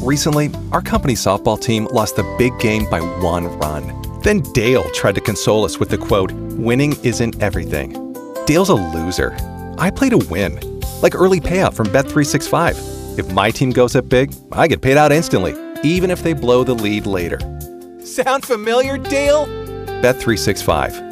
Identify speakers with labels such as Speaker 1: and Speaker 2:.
Speaker 1: Recently, our company softball team lost the big game by 1 run. Then Dale tried to console us with the quote, "Winning isn't everything." Dale's a loser. I play to win. Like early payout from Bet365. If my team goes up big, I get paid out instantly, even if they blow the lead later. Sound familiar, Dale? Bet365.